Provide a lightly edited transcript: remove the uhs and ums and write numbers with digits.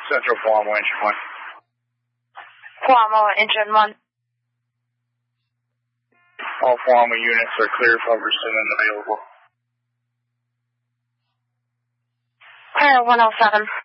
Central Form, Engine 1. Guamo, Engine 1. All Formal units are clear for Overson and available. Clear 107.